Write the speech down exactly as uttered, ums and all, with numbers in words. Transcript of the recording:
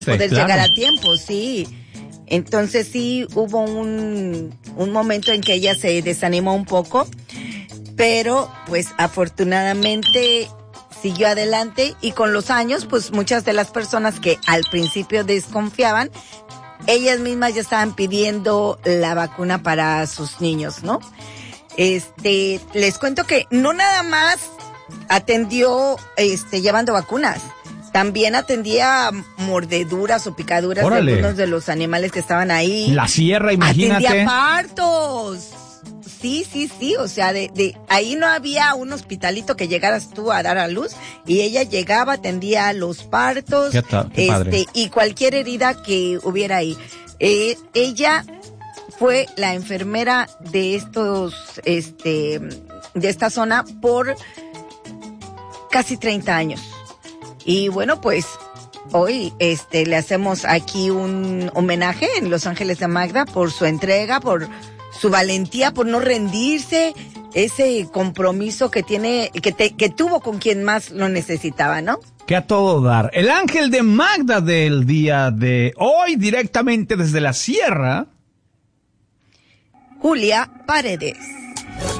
poder claro. llegar a tiempo, sí. Entonces sí hubo un, un momento en que ella se desanimó un poco, pero pues afortunadamente siguió adelante y con los años pues muchas de las personas que al principio desconfiaban, ellas mismas ya estaban pidiendo la vacuna para sus niños, ¿no? Este, les cuento que no nada más atendió este llevando vacunas. También atendía mordeduras o picaduras Órale. de algunos de los animales que estaban ahí. La sierra, imagínate. Atendía partos. Sí, sí, sí. O sea, de, de ahí no había un hospitalito que llegaras tú a dar a luz. Y ella llegaba, atendía los partos. Qué, ta- qué este, padre. y cualquier herida que hubiera ahí. Eh, ella fue la enfermera de estos, este, de esta zona por casi treinta años. Y bueno, pues hoy este le hacemos aquí un homenaje en Los Ángeles de Magda por su entrega, por su valentía, por no rendirse, ese compromiso que tiene, que, te, que tuvo con quien más lo necesitaba, ¿no? Que a todo dar. El ángel de Magda del día de hoy, directamente desde la sierra. Julia Paredes.